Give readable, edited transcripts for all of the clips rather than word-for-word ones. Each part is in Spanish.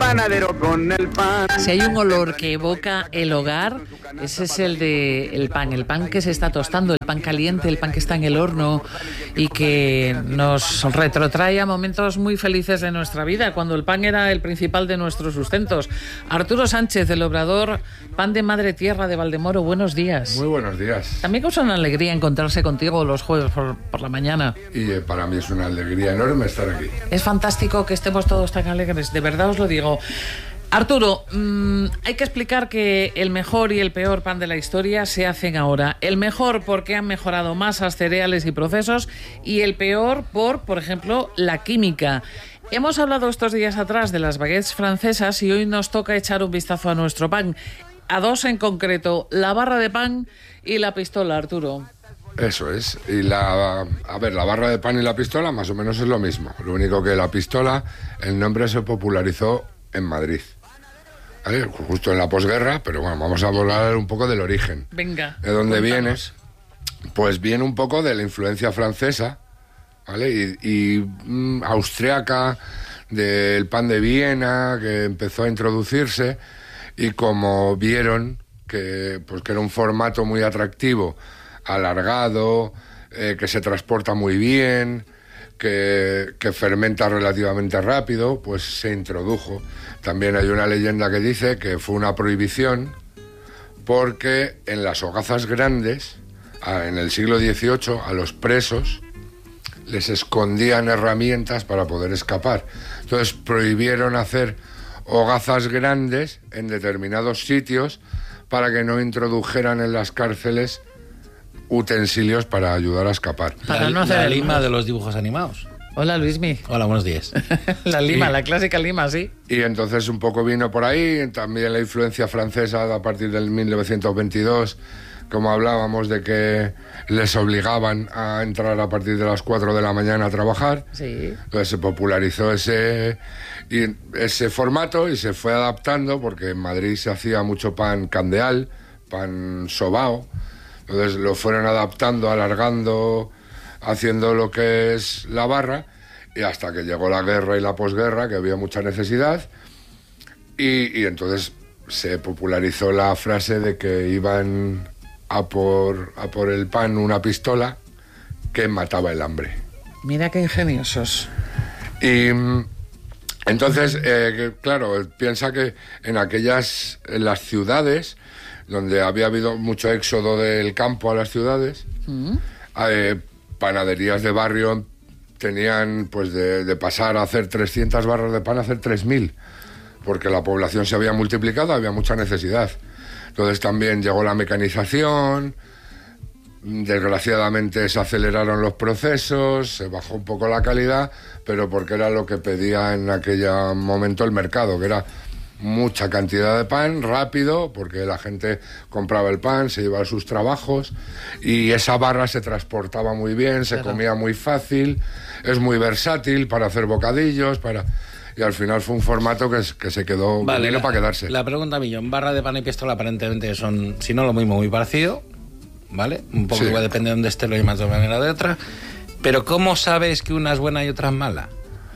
panadero con el pan. Si hay un olor que evoca el hogar, ese es el pan que se está tostando, el pan caliente, el pan que está en el horno y que nos retrotrae a momentos muy felices de nuestra vida, cuando el pan era el principal de nuestros sustentos. Arturo Sánchez, del Obrador Pan de Madre Tierra de Valdemoro, buenos días. Muy buenos días. También causa una alegría encontrarse contigo los jueves por la mañana. Y para mí es una alegría enorme estar aquí. Es fantástico que estemos todos tan alegres, de verdad os lo digo. Arturo, hay que explicar que el mejor y el peor pan de la historia se hacen ahora. El mejor porque han mejorado masas, cereales y procesos, y el peor por ejemplo, la química. Hemos hablado estos días atrás de las baguettes francesas y hoy nos toca echar un vistazo a nuestro pan. A dos en concreto, la barra de pan y la pistola, Arturo. Eso es. Y la barra de pan y la pistola más o menos es lo mismo. Lo único que la pistola, el nombre se popularizó en Madrid. ¿Vale? Justo en la posguerra, pero bueno, vamos a hablar un poco del origen. Venga. ¿De dónde viene? Cuéntanos. Pues viene un poco de la influencia francesa, ¿vale? Y austriaca, del pan de Viena, que empezó a introducirse, y como vieron que era un formato muy atractivo, alargado, que se transporta muy bien, que fermenta relativamente rápido, pues se introdujo. También hay una leyenda que dice que fue una prohibición porque en las hogazas grandes, en el siglo XVIII, a los presos les escondían herramientas para poder escapar. Entonces prohibieron hacer hogazas grandes en determinados sitios para que no introdujeran en las cárceles utensilios para ayudar a escapar. Para no hacer la el lima mal. de los dibujos animados. Hola, Luismi. Hola, buenos días. La lima, la clásica lima, sí. Y entonces un poco vino por ahí, también la influencia francesa a partir del 1922, como hablábamos de que les obligaban a entrar a partir de las 4 de la mañana a trabajar. Sí. Entonces se popularizó ese formato y se fue adaptando, porque en Madrid se hacía mucho pan candeal, pan sobao. Entonces lo fueron adaptando, alargando, haciendo lo que es la barra, y hasta que llegó la guerra y la posguerra, que había mucha necesidad, y entonces se popularizó la frase de que iban a por el pan una pistola que mataba el hambre. Mira qué ingeniosos. Y entonces, claro, piensa que en las ciudades, donde había habido mucho éxodo del campo a las ciudades, panaderías de barrio tenían pues de pasar a hacer 300 barras de pan a hacer 3.000, porque la población se había multiplicado, había mucha necesidad. Entonces también llegó la mecanización, desgraciadamente se aceleraron los procesos, se bajó un poco la calidad, pero porque era lo que pedía en aquel momento el mercado, que era mucha cantidad de pan, rápido, porque la gente compraba el pan, se iba a sus trabajos, y esa barra se transportaba muy bien, se comía muy fácil, es muy versátil para hacer bocadillos, y al final fue un formato que se quedó, vino para quedarse. La pregunta millón, barra de pan y pistola aparentemente son, si no lo mismo, muy parecido, ¿vale? Un poco Sí. igual, depende de dónde esté, lo llamas de una manera o de otra, pero ¿cómo sabes que una es buena y otra es mala?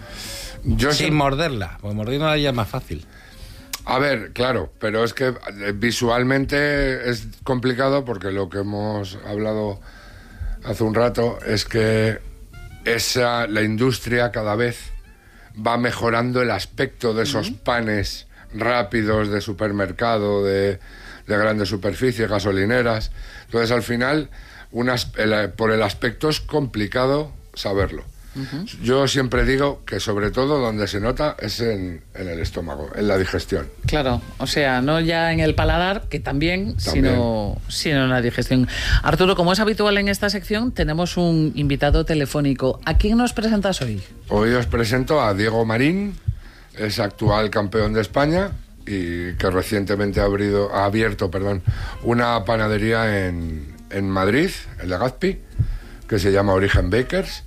Sin morderla, porque mordiéndola ya es más fácil. A ver, claro, pero es que visualmente es complicado, porque lo que hemos hablado hace un rato es que la industria cada vez va mejorando el aspecto de esos panes rápidos de supermercado, de grandes superficies, gasolineras. Entonces, al final, por el aspecto es complicado saberlo. Yo siempre digo que sobre todo donde se nota es en el estómago, en la digestión. Claro, o sea, no ya en el paladar, que también. Sino en la digestión. Arturo, como es habitual en esta sección, tenemos un invitado telefónico. ¿A quién nos presentas hoy? Hoy os presento a Diego Marín, es actual campeón de España y que recientemente ha abierto una panadería en Madrid, en Legazpi, que se llama Origen Bakers.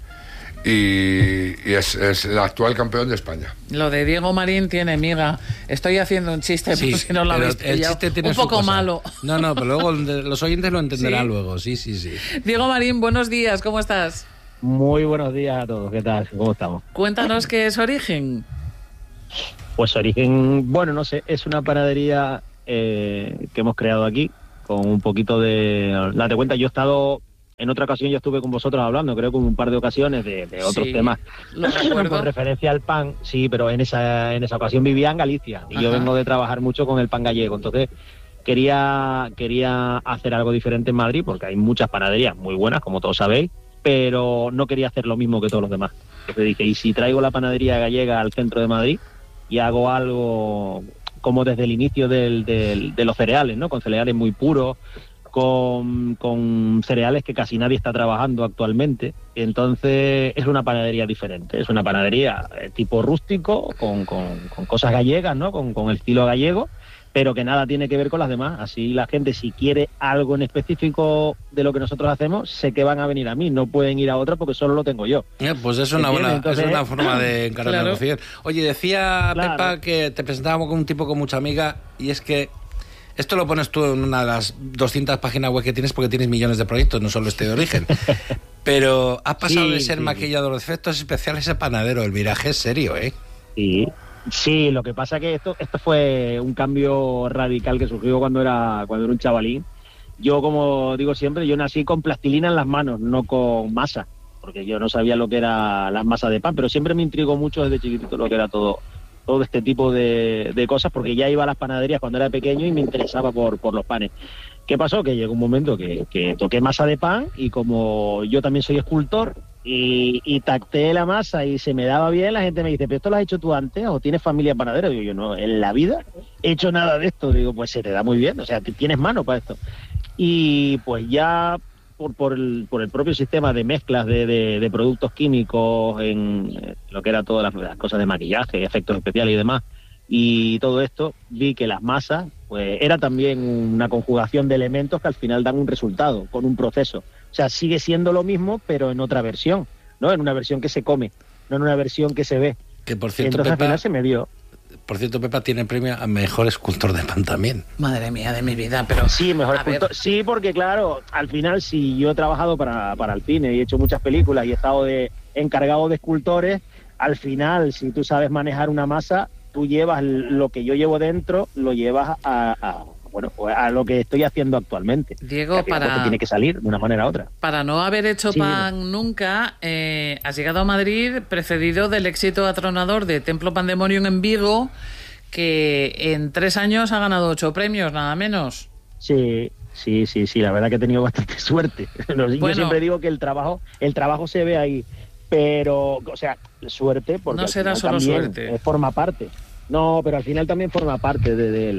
Y es el actual campeón de España. Lo de Diego Marín tiene miga. Estoy haciendo un chiste, Sí, por si no lo habéis el pillado. chiste tiene un su poco cosa. malo. No, pero luego los oyentes lo entenderán ¿Sí? luego, sí. Diego Marín, buenos días, ¿cómo estás? Muy buenos días a todos, ¿qué tal? ¿Cómo estamos? Cuéntanos qué es Origen. Pues Origen, bueno, no sé, es una panadería que hemos creado aquí con un poquito de... Date cuenta, yo he estado... En otra ocasión yo estuve con vosotros hablando, creo que un par de ocasiones de otros temas con referencia al pan, sí, pero en esa ocasión vivía en Galicia y yo vengo de trabajar mucho con el pan gallego, entonces quería hacer algo diferente en Madrid porque hay muchas panaderías muy buenas, como todos sabéis, pero no quería hacer lo mismo que todos los demás. Entonces dije, ¿y si traigo la panadería gallega al centro de Madrid y hago algo como desde el inicio de los cereales, ¿no? Con cereales muy puros, con cereales que casi nadie está trabajando actualmente. Entonces es una panadería diferente, es una panadería tipo rústico, con cosas gallegas, ¿no? Con el estilo gallego, pero que nada tiene que ver con las demás. Así la gente, si quiere algo en específico de lo que nosotros hacemos, sé que van a venir a mí, no pueden ir a otra porque solo lo tengo yo. Pues es una forma de encarar la negociación. Oye, decía Pepa que te presentábamos con un tipo con mucha amiga, y es que esto lo pones tú en una de las 200 páginas web que tienes porque tienes millones de proyectos, no solo este de Origen. Pero has pasado de ser maquillador de efectos especiales a panadero. El viraje es serio, ¿eh? Sí, lo que pasa es que esto fue un cambio radical que surgió cuando era un chavalín. Yo, como digo siempre, yo nací con plastilina en las manos, no con masa, porque yo no sabía lo que era las masas de pan, pero siempre me intrigó mucho desde chiquitito lo que era todo este tipo de cosas, porque ya iba a las panaderías cuando era pequeño y me interesaba por los panes. ¿Qué pasó? Que llegó un momento que toqué masa de pan, y como yo también soy escultor y tacté la masa y se me daba bien, la gente me dice, ¿pero esto lo has hecho tú antes o tienes familia panadera? Digo yo, no, en la vida he hecho nada de esto. Digo, pues se te da muy bien, o sea, tienes mano para esto. Y pues ya por el propio sistema de mezclas de productos químicos en lo que era todas las cosas de maquillaje, efectos especiales y demás, y todo esto, vi que las masas pues era también una conjugación de elementos que al final dan un resultado con un proceso. O sea, sigue siendo lo mismo, pero en otra versión, ¿no? En una versión que se come, no en una versión que se ve. Que por cierto, entonces Pepa, al final se me dio. Por cierto, Pepa tiene premio a mejor escultor de pan también. Madre mía de mi vida, pero... Sí, mejor escultor. Sí, porque claro, al final, si yo he trabajado para el cine y he hecho muchas películas y he estado encargado de escultores, al final, si tú sabes manejar una masa, tú llevas lo que yo llevo dentro, lo llevas a lo que estoy haciendo actualmente. Diego, tiene que salir de una manera u otra. Para no haber hecho pan nunca, has llegado a Madrid precedido del éxito atronador de Templo Pandemonium en Vigo, que en 3 años ha ganado 8 premios, nada menos. Sí, la verdad que he tenido bastante suerte. Yo siempre digo que el trabajo se ve ahí, pero, o sea, suerte, porque no será solo suerte. Forma parte. No, pero al final también forma parte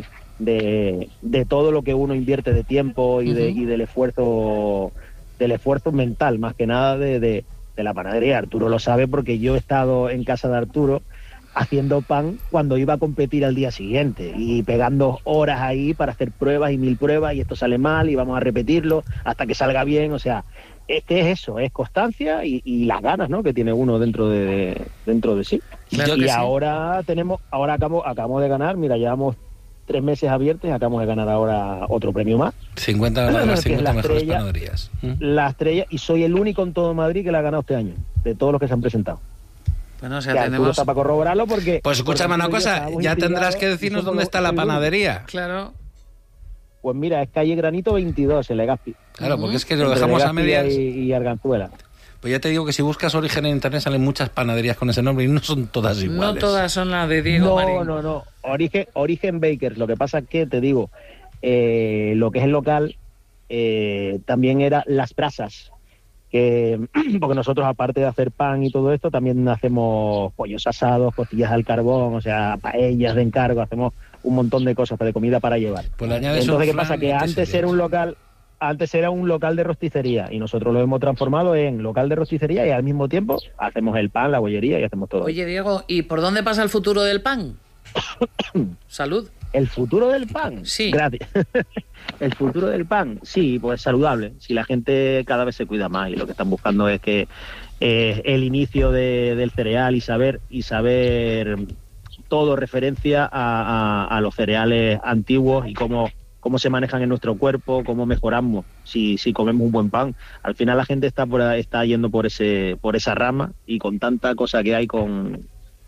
de todo lo que uno invierte de tiempo y del esfuerzo mental, más que nada de la panadería. Arturo lo sabe porque yo he estado en casa de Arturo haciendo pan cuando iba a competir al día siguiente y pegando horas ahí para hacer pruebas y 1000 pruebas, y esto sale mal y vamos a repetirlo hasta que salga bien. O sea, es eso, es constancia y las ganas, ¿no?, que tiene uno dentro de sí. Claro, y ahora acabamos de ganar, mira, llevamos 3 meses abiertos y acabamos de ganar ahora otro premio más. 50 de las 50 mejores panaderías. La estrella, y soy el único en todo Madrid que la ha ganado este año, de todos los que se han presentado. Bueno, o sea, tenemos... está para corroborarlo porque... Pues escúchame una cosa, ya tendrás que decirnos dónde está la panadería. Claro. Pues mira, es calle Granito 22, en Legazpi. Claro, porque es que lo dejamos a medias. Y Arganzuela. Pues ya te digo que si buscas Origen en internet salen muchas panaderías con ese nombre y no son todas iguales. No todas son las de Diego Marín. No. Origen Bakers. Lo que pasa es que, te digo, lo que es el local también era Las Brasas. Porque nosotros, aparte de hacer pan y todo esto, también hacemos pollos asados, costillas al carbón, o sea, paellas de encargo, hacemos un montón de cosas de comida para llevar. Pues le añades entonces, ¿qué pasa? Que antes era un local de rosticería y nosotros lo hemos transformado en local de rosticería, y al mismo tiempo hacemos el pan, la bollería y hacemos todo. Oye, Diego, ¿y por dónde pasa el futuro del pan? Salud. ¿El futuro del pan? Sí. Gracias. El futuro del pan, sí, pues saludable. Si la gente cada vez se cuida más y lo que están buscando es que el inicio del cereal y saber todo referencia a los cereales antiguos y cómo se manejan en nuestro cuerpo, cómo mejoramos si comemos un buen pan. Al final la gente está yendo por esa rama, y con tanta cosa que hay con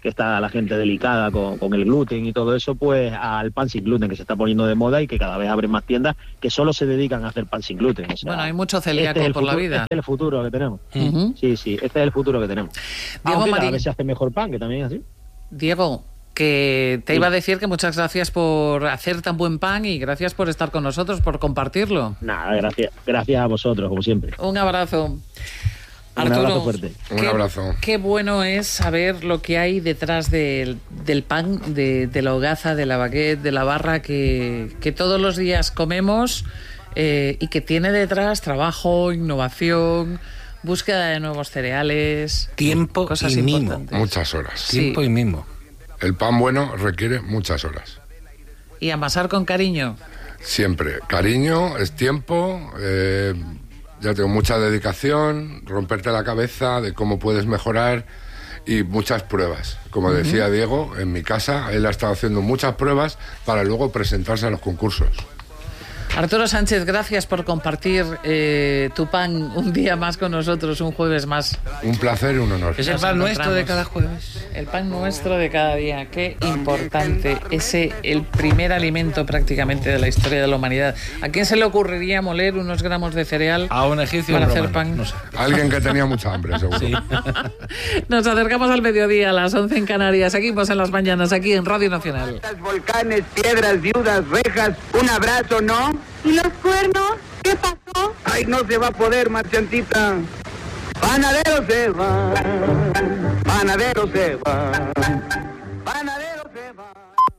que está la gente delicada con el gluten y todo eso, pues al pan sin gluten, que se está poniendo de moda y que cada vez abren más tiendas que solo se dedican a hacer pan sin gluten. O sea, bueno, hay mucho celíaco por la vida. Este es el futuro que tenemos. Sí, este es el futuro que tenemos. Diego Marín, cada vez se hace mejor pan, que también es así. Diego, que te iba a decir que muchas gracias por hacer tan buen pan y gracias por estar con nosotros, por compartirlo. Nada, gracias a vosotros, como siempre. Un abrazo. Arturo, un abrazo fuerte. Un abrazo. Qué bueno es saber lo que hay detrás del pan, de la hogaza, de la baguette, de la barra que todos los días comemos y que tiene detrás trabajo, innovación, búsqueda de nuevos cereales, tiempo cosas y mimo. importantes. Muchas horas. Sí. Tiempo y mimo. El pan bueno requiere muchas horas. Y amasar con cariño. Siempre. Cariño, es tiempo, ya tengo mucha dedicación, romperte la cabeza de cómo puedes mejorar y muchas pruebas. Como decía Diego, en mi casa él ha estado haciendo muchas pruebas para luego presentarse a los concursos. Arturo Sánchez, gracias por compartir tu pan un día más con nosotros, un jueves más. Un placer y un honor. Es el pan nuestro de cada jueves. El pan nuestro de cada día. Qué importante. El primer alimento prácticamente de la historia de la humanidad. ¿A quién se le ocurriría moler unos gramos de cereal a un egipcio para romano, hacer pan? No sé. Alguien que tenía mucha hambre, seguro. Sí. Nos acercamos al mediodía, a las 11 en Canarias. Seguimos en las mañanas, aquí en Radio Nacional. Volcanes, piedras, viudas, rejas, un abrazo, ¿no? ¿Y los cuernos? ¿Qué pasó? Ay, no se va a poder, marchantita. Panadero se va, panadero se va, panadero se va.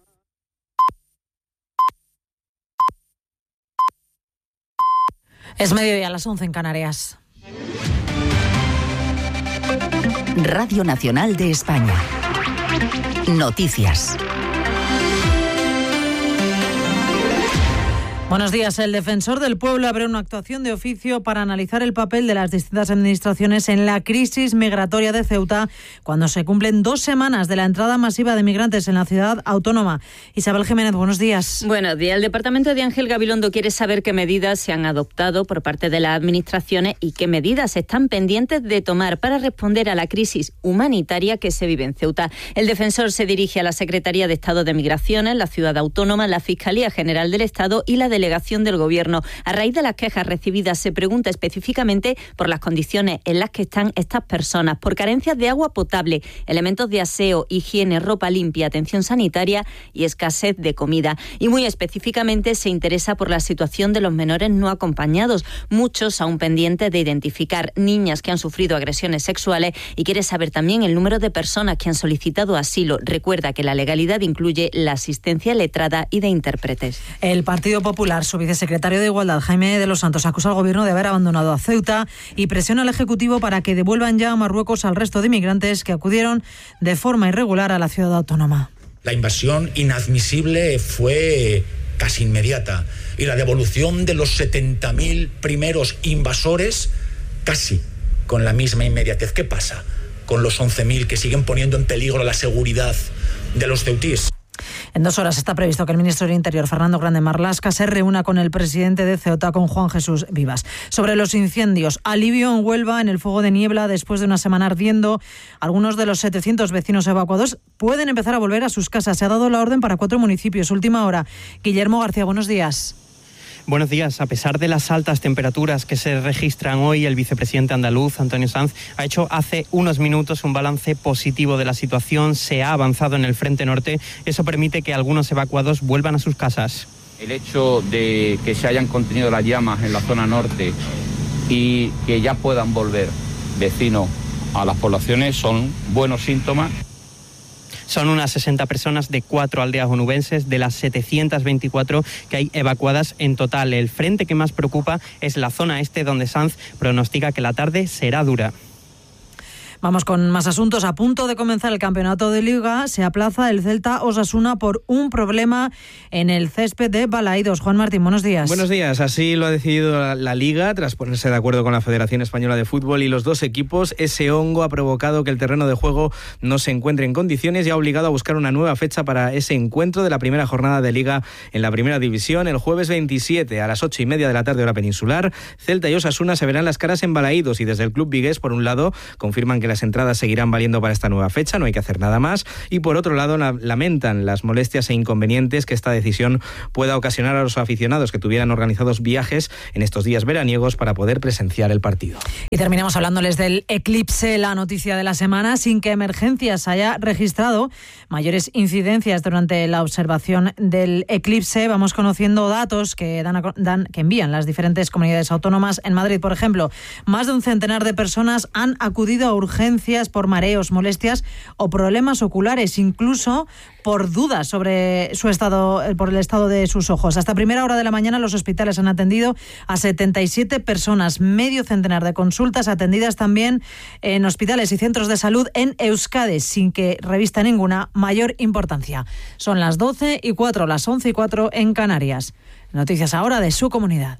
Es mediodía, a las 11 en Canarias. Radio Nacional de España. Noticias. Buenos días. El defensor del pueblo abre una actuación de oficio para analizar el papel de las distintas administraciones en la crisis migratoria de Ceuta cuando se cumplen 2 semanas de la entrada masiva de migrantes en la ciudad autónoma. Isabel Jiménez, buenos días. Buenos días. El departamento de Ángel Gabilondo quiere saber qué medidas se han adoptado por parte de las administraciones y qué medidas están pendientes de tomar para responder a la crisis humanitaria que se vive en Ceuta. El defensor se dirige a la Secretaría de Estado de Migraciones, la ciudad autónoma, la Fiscalía General del Estado y la Delegación del Gobierno. A raíz de las quejas recibidas se pregunta específicamente por las condiciones en las que están estas personas, por carencias de agua potable, elementos de aseo, higiene, ropa limpia, atención sanitaria y escasez de comida. Y muy específicamente se interesa por la situación de los menores no acompañados, muchos aún pendientes de identificar, niñas que han sufrido agresiones sexuales, y quiere saber también el número de personas que han solicitado asilo. Recuerda que la legalidad incluye la asistencia letrada y de intérpretes. El Partido Popular, su vicesecretario de Igualdad, Jaime de los Santos, acusa al Gobierno de haber abandonado a Ceuta y presiona al Ejecutivo para que devuelvan ya a Marruecos al resto de inmigrantes que acudieron de forma irregular a la ciudad autónoma. La invasión inadmisible fue casi inmediata y la devolución de los 70.000 primeros invasores casi con la misma inmediatez. ¿Qué pasa con los 11.000 que siguen poniendo en peligro la seguridad de los ceutíes? En 2 horas está previsto que el ministro del Interior, Fernando Grande Marlaska, se reúna con el presidente de Ceuta, con Juan Jesús Vivas. Sobre los incendios, alivio en Huelva en el fuego de niebla después de una semana ardiendo. Algunos de los 700 vecinos evacuados pueden empezar a volver a sus casas. Se ha dado la orden para 4 municipios. Última hora. Guillermo García, buenos días. Buenos días. A pesar de las altas temperaturas que se registran hoy, el vicepresidente andaluz, Antonio Sanz, ha hecho hace unos minutos un balance positivo de la situación. Se ha avanzado en el frente norte. Eso permite que algunos evacuados vuelvan a sus casas. El hecho de que se hayan contenido las llamas en la zona norte y que ya puedan volver vecinos a las poblaciones son buenos síntomas. Son unas 60 personas de 4 aldeas onubenses de las 724 que hay evacuadas en total. El frente que más preocupa es la zona este, donde Sanz pronostica que la tarde será dura. Vamos con más asuntos. A punto de comenzar el campeonato de Liga, se aplaza el Celta Osasuna por un problema en el césped de Balaídos. Juan Martín, buenos días. Buenos días. Así lo ha decidido la Liga tras ponerse de acuerdo con la Federación Española de Fútbol y los dos equipos. Ese hongo ha provocado que el terreno de juego no se encuentre en condiciones y ha obligado a buscar una nueva fecha para ese encuentro de la primera jornada de Liga en la Primera División. El jueves 27 a las 8:30 de la tarde hora peninsular, Celta y Osasuna se verán las caras en Balaídos y desde el club vigués, por un lado, confirman que la las entradas seguirán valiendo para esta nueva fecha, no hay que hacer nada más. Y por otro lado, lamentan las molestias e inconvenientes que esta decisión pueda ocasionar a los aficionados que tuvieran organizados viajes en estos días veraniegos para poder presenciar el partido. Y terminamos hablándoles del eclipse, la noticia de la semana, sin que Emergencias haya registrado mayores incidencias durante la observación del eclipse. Vamos conociendo datos que envían las diferentes comunidades autónomas. En Madrid, por ejemplo, más de un centenar de personas han acudido a urgencias por mareos, molestias o problemas oculares, incluso por dudas sobre su estado, por el estado de sus ojos. Hasta primera hora de la mañana los hospitales han atendido a 77 personas, medio centenar de consultas atendidas también en hospitales y centros de salud en Euskadi, sin que revista ninguna mayor importancia. Son las 12:04, las 11:04 en Canarias. Noticias ahora de su comunidad.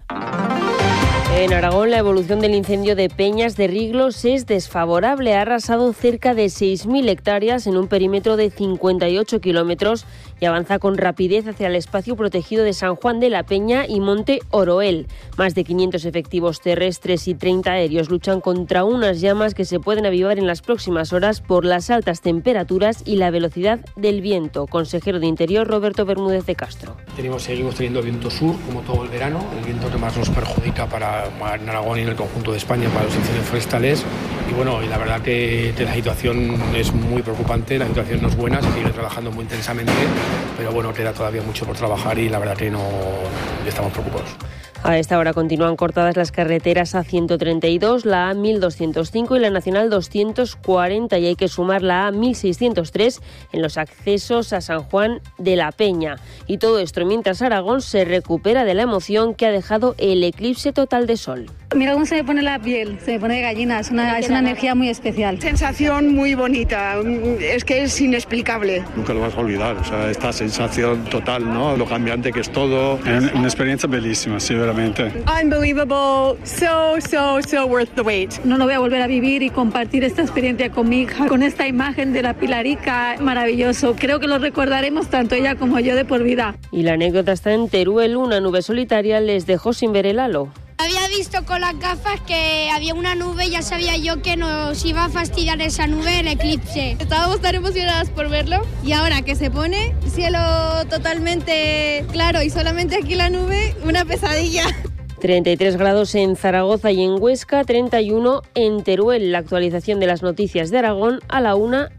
En Aragón, la evolución del incendio de Peñas de Riglos es desfavorable. Ha arrasado cerca de 6.000 hectáreas en un perímetro de 58 kilómetros y avanza con rapidez hacia el espacio protegido de San Juan de la Peña y Monte Oroel. Más de 500 efectivos terrestres y 30 aéreos luchan contra unas llamas que se pueden avivar en las próximas horas por las altas temperaturas y la velocidad del viento. Consejero de Interior, Roberto Bermúdez de Castro. Seguimos teniendo viento sur, como todo el verano, el viento que más nos perjudica en Aragón y en el conjunto de España para los incendios forestales. Y la verdad que la situación es muy preocupante, la situación no es buena, se sigue trabajando muy intensamente, pero queda todavía mucho por trabajar y la verdad que no estamos preocupados. A esta hora continúan cortadas las carreteras A132, la A1205 y la Nacional 240 y hay que sumar la A1603 en los accesos a San Juan de la Peña. Y todo esto mientras Aragón se recupera de la emoción que ha dejado el eclipse total de sol. Mira cómo se me pone la piel, se me pone de gallina, es una energía muy especial. Sensación muy bonita, es que es inexplicable. Nunca lo vas a olvidar, esta sensación total, ¿no? Lo cambiante que es todo. Es una experiencia bellísima, sí, veramente. Unbelievable, so worth the wait. No lo voy a volver a vivir y compartir esta experiencia con mi hija, con esta imagen de la Pilarica, maravilloso. Creo que lo recordaremos tanto ella como yo de por vida. Y la anécdota está en Teruel, una nube solitaria les dejó sin ver el halo. Había visto con las gafas que había una nube y ya sabía yo que nos iba a fastidiar esa nube el eclipse. Estábamos tan emocionadas por verlo y ahora que se pone cielo totalmente claro y solamente aquí la nube, una pesadilla. 33 grados en Zaragoza y en Huesca, 31 en Teruel. La actualización de las noticias de Aragón a la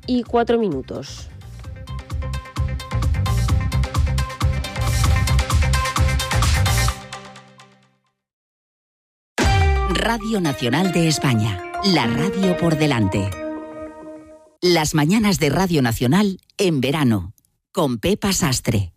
1:04. Radio Nacional de España, la radio por delante. Las mañanas de Radio Nacional en verano, con Pepa Sastre.